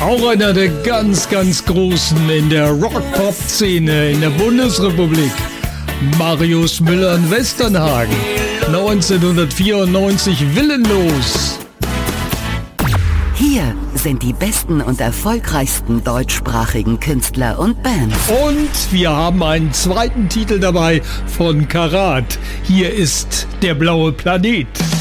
Auch einer der ganz, ganz Großen in der Rock-Pop-Szene in der Bundesrepublik. Marius Müller in Westernhagen. 1994 willenlos. Hier sind die besten und erfolgreichsten deutschsprachigen Künstler und Bands. Und wir haben einen zweiten Titel dabei von Karat. Hier ist der blaue Planet.